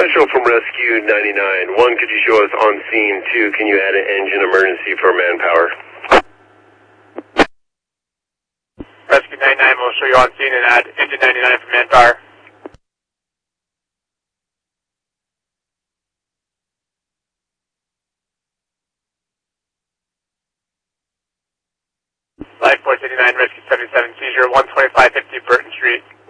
Special from Rescue 99. 1, could you show us on scene? 2, can you add an engine emergency for manpower? Rescue 99 will show you on scene and add engine 99 for manpower. Life Force 89, Rescue 77, seizure 12550 Burton Street.